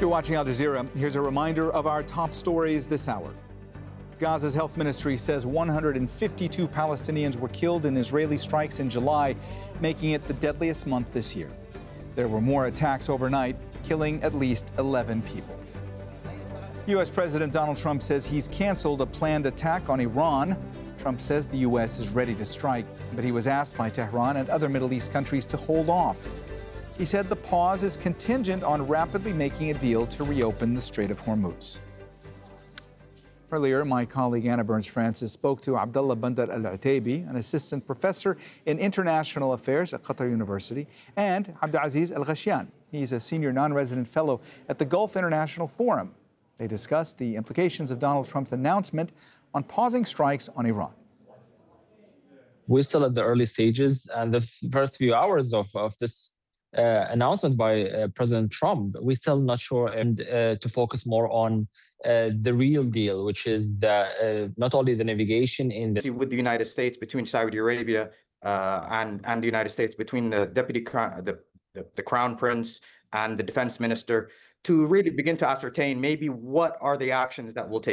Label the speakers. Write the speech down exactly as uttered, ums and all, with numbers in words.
Speaker 1: You're watching Al Jazeera. Here's a reminder of our top stories this hour. Gaza's health ministry says one hundred fifty-two Palestinians were killed in Israeli strikes in July, making it the deadliest month this year. There were more attacks overnight, killing at least eleven people. U S President Donald Trump says he's canceled a planned attack on Iran. Trump says the U S is ready to strike, but he was asked by Tehran and other Middle East countries to hold off. He said the pause is contingent on rapidly making a deal to reopen the Strait of Hormuz. Earlier, my colleague Anna Burns-Francis spoke to Abdullah Bandar Al-Utaibi, an assistant professor in international affairs at Qatar University, and Abdulaziz Al-Ghashyan. He's a senior non-resident fellow at the Gulf International Forum. They discussed the implications of Donald Trump's announcement on pausing strikes on Iran.
Speaker 2: We're still at the early stages, and the first few hours of, of this uh, announcement by uh, President Trump, we're still not sure, and uh, to focus more on uh, the real deal, which is the, uh, not only the navigation in the...
Speaker 3: With the United States, between Saudi Arabia uh, and, and the United States, between the deputy crown, the, the, the crown prince and the defense minister, to really begin to ascertain maybe what are the actions that will take